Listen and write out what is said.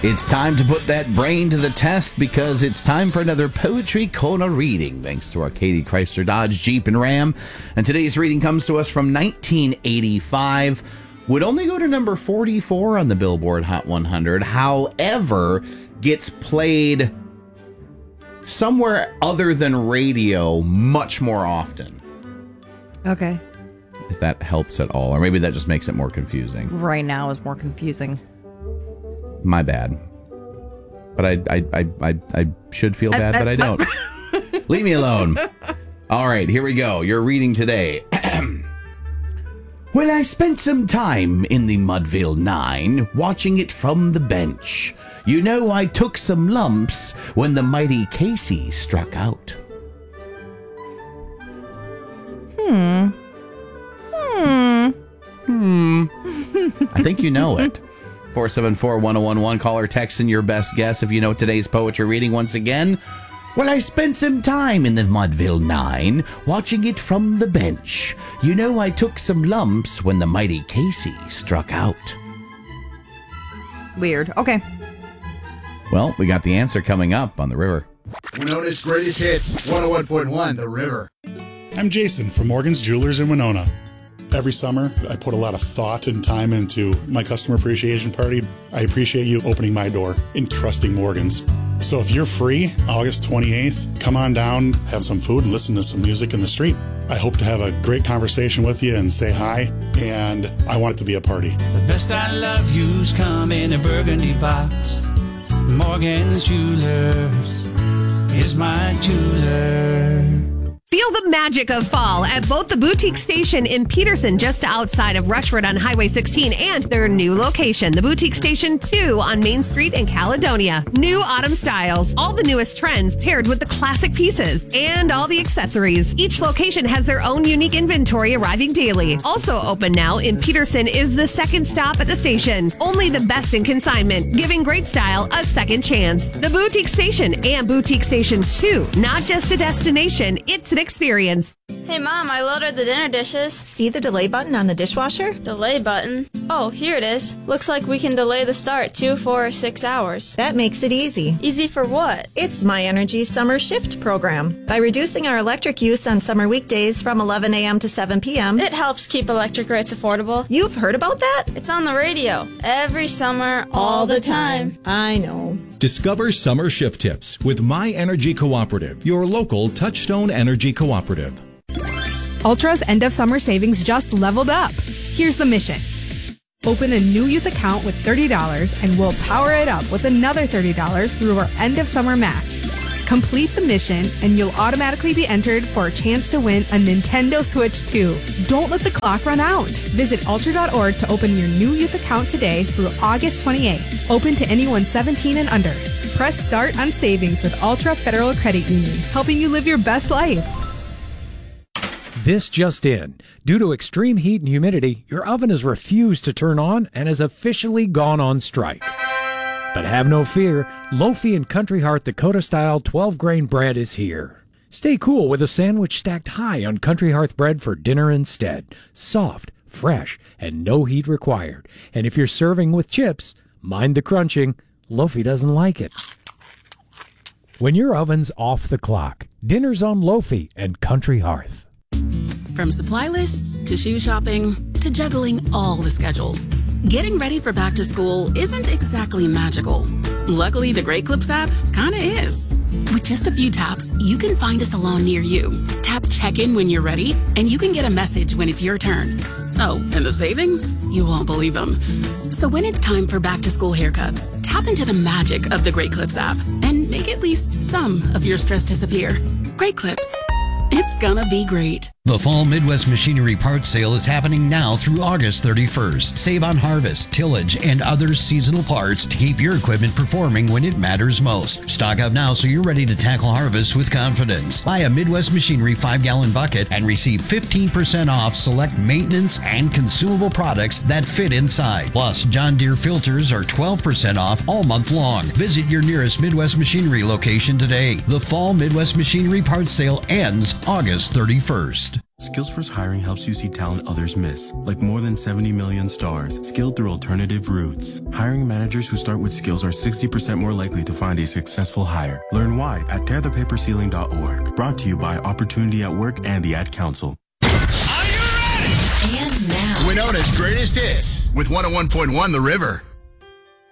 It's time to put that brain to the test because it's time for another Poetry Corner reading, thanks to our Katie Chrysler Dodge Jeep and Ram. And today's reading comes to us from 1985. Would only go to number 44 on the Billboard Hot 100. However, gets played somewhere other than radio much more often. Okay. If that helps at all. Or maybe that just makes it more confusing. Right now is more confusing. My bad. But I should feel bad, but I don't. Leave me alone. All right, here we go. Your reading today. Well, I spent some time in the Mudville 9 watching it from the bench. You know, I took some lumps when the mighty Casey struck out. I think you know it. 474-1011. Call or text in your best guess if you know today's poetry reading once again. Well, I spent some time in the Mudville 9 watching it from the bench. You know, I took some lumps when the mighty Casey struck out. Weird. Okay. Well, we got the answer coming up on The River. Winona's Greatest Hits, 101.1 The River. I'm Jason from Morgan's Jewelers in Winona. Every summer, I put a lot of thought and time into my customer appreciation party. I appreciate you opening my door and trusting Morgan's. So if you're free, August 28th, come on down, have some food, and listen to some music in the street. I hope to have a great conversation with you and say hi, and I want it to be a party. The best I love you's come in a burgundy box. Morgan's Jewelers is my jeweler. Feel the magic of fall at both the Boutique Station in Peterson, just outside of Rushford on Highway 16, and their new location, the Boutique Station 2 on Main Street in Caledonia. New autumn styles, all the newest trends paired with the classic pieces, and all the accessories. Each location has their own unique inventory arriving daily. Also open now in Peterson is the second stop at the station. Only the best in consignment, giving great style a second chance. The Boutique Station and Boutique Station 2, not just a destination, it's an experience. Hey Mom, I loaded the dinner dishes. See the delay button on the dishwasher? Delay button? Oh, here it is. Looks like we can delay the start 2, 4, or 6 hours. That makes it easy. Easy for what? It's My Energy Summer Shift program. By reducing our electric use on summer weekdays from 11 a.m. to 7 p.m. It helps keep electric rates affordable. You've heard about that? It's on the radio. Every summer, all the time. I know. Discover summer shift tips with My Energy Cooperative, your local Touchstone Energy Cooperative. Ultra's end of summer savings just leveled up. Here's the mission. Open a new youth account with $30 and we'll power it up with another $30 through our end of summer match. Complete the mission and you'll automatically be entered for a chance to win a Nintendo Switch 2. Don't let the clock run out. Visit ultra.org to open your new youth account today through August 28th. Open to anyone 17 and under. Press start on savings with Ultra Federal Credit Union, helping you live your best life. This just in. Due to extreme heat and humidity, your oven has refused to turn on and has officially gone on strike. But have no fear, Lofi and Country Hearth Dakota-style 12-grain bread is here. Stay cool with a sandwich stacked high on Country Hearth bread for dinner instead. Soft, fresh, and no heat required. And if you're serving with chips, mind the crunching. Lofi doesn't like it. When your oven's off the clock, dinner's on Lofi and Country Hearth. From supply lists to shoe shopping to juggling all the schedules, getting ready for back to school isn't exactly magical. Luckily, the Great Clips app kinda is. With just a few taps, you can find a salon near you. Tap check-in when you're ready, and you can get a message when it's your turn. Oh, and the savings? You won't believe them. So when it's time for back to school haircuts, tap into the magic of the Great Clips app and make at least some of your stress disappear. Great Clips. It's gonna be great. The Fall Midwest Machinery Parts Sale is happening now through August 31st. Save on harvest, tillage, and other seasonal parts to keep your equipment performing when it matters most. Stock up now so you're ready to tackle harvest with confidence. Buy a Midwest Machinery 5-gallon bucket and receive 15% off select maintenance and consumable products that fit inside. Plus, John Deere filters are 12% off all month long. Visit your nearest Midwest Machinery location today. The Fall Midwest Machinery Parts Sale ends August 31st. Skills Hiring helps you see talent others miss, like more than 70 million stars, skilled through alternative routes. Hiring managers who start with Skills are 60% more likely to find a successful hire. Learn why at tearthepaperceiling.org. Brought to you by Opportunity at Work and the Ad Council. And now, Winona's greatest hits with 101.1 The River.